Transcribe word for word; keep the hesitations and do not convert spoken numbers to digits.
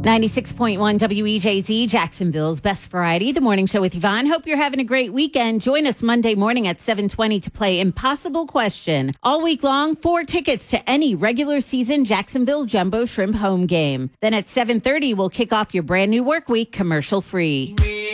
ninety-six point one W E J Z, Jacksonville's Best Variety, the morning show with Yvonne. Hope you're having a great weekend. Join us Monday morning at seven twenty to play Impossible Question. All week long, four tickets to any regular season Jacksonville Jumbo Shrimp home game. Then at seven thirty, we'll kick off your brand new work week commercial free.